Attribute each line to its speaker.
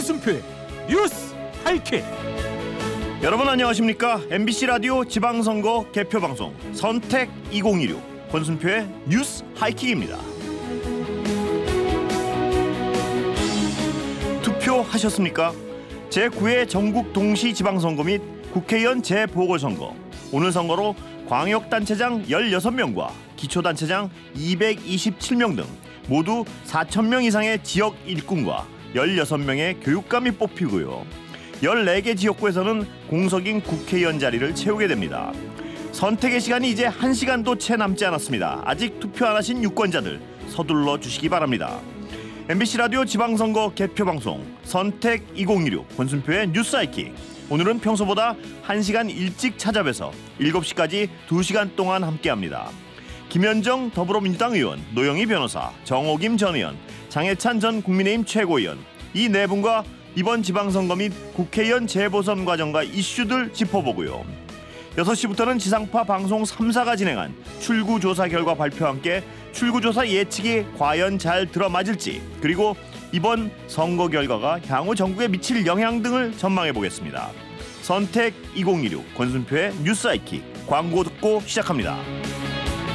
Speaker 1: 권순표의 뉴스 하이킥.
Speaker 2: 여러분 안녕하십니까? MBC 라디오 지방선거 개표방송 선택 2016 권순표의 뉴스 하이킥입니다. 투표하셨습니까? 제9회 전국 동시지방선거 및 국회의원 재보궐선거. 오늘 선거로 광역단체장 16명과 기초단체장 227명 등 모두 4,000명 이상의 지역 일꾼과 16명의 교육감이 뽑히고요. 14개 지역구에서는 공석인 국회의원 자리를 채우게 됩니다. 선택의 시간이 이제 1시간도 채 남지 않았습니다. 아직 투표 안 하신 유권자들 서둘러 주시기 바랍니다. MBC 라디오 지방선거 개표방송 선택 2016 권순표의 뉴스 하이킥. 오늘은 평소보다 1시간 일찍 찾아뵈서 7시까지 2시간 동안 함께합니다. 김현정 더불어민주당 의원, 노영희 변호사, 정호김 전 의원, 장해찬 전 국민의힘 최고위원, 이 네 분과 이번 지방선거 및 국회의원 재보선 과정과 이슈들 짚어보고요. 6시부터는 지상파 방송 3사가 진행한 출구조사 결과 발표와 함께 출구조사 예측이 과연 잘 들어맞을지, 그리고 이번 선거 결과가 향후 전국에 미칠 영향 등을 전망해보겠습니다. 선택 2016 권순표의 뉴스 하이킥, 광고 듣고 시작합니다.